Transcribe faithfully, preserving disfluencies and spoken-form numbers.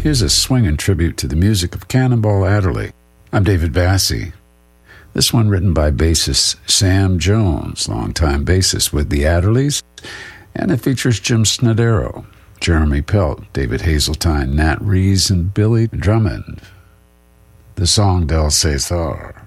Here's a swinging tribute to the music of Cannonball Adderley. I'm David Bassey. This one written by bassist Sam Jones, longtime bassist with the Adderleys, and it features Jim Snodero, Jeremy Pelt, David Hazeltine, Nat Rees, and Billy Drummond. The song Del Cesar.